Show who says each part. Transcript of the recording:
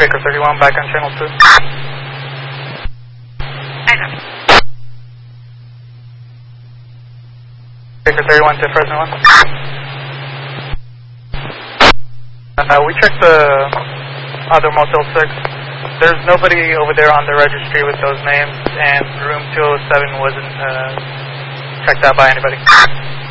Speaker 1: Baker 31, back on channel 2.
Speaker 2: I know.
Speaker 1: Baker 31 to Fresno 1. We checked the other Motel 6. There's nobody over there on the registry with those names, and room 207 wasn't checked out by anybody.